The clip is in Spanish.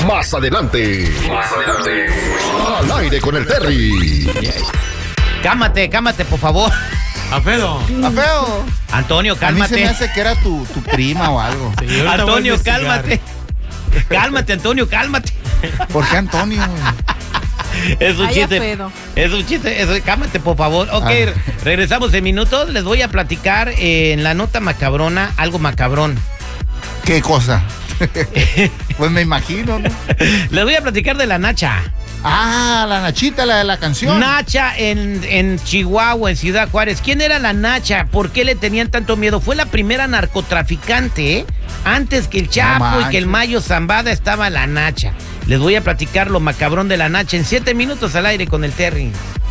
Más adelante. Al aire con el Terry. Cálmate, por favor. Afedo. Antonio, cálmate. A mí se me hace que era tu prima o algo. Sí, Antonio, cálmate. Cálmate, Antonio, cálmate. ¿Por qué Antonio? Es un Ay, chiste. Alfredo. Es un chiste. Cálmate, por favor. Ok, regresamos en minutos. Les voy a platicar en la nota macabrona algo macabrón. ¿Qué cosa? Pues me imagino, ¿no? Les voy a platicar de la Nacha. Ah, la Nachita, la de la canción. Nacha en Chihuahua, en Ciudad Juárez. ¿Quién era la Nacha? ¿Por qué le tenían tanto miedo? Fue la primera narcotraficante, ¿eh? Antes que el Chapo y que el Mayo Zambada estaba la Nacha. Les voy a platicar lo macabrón de la Nacha en 7 minutos al aire con el Terry.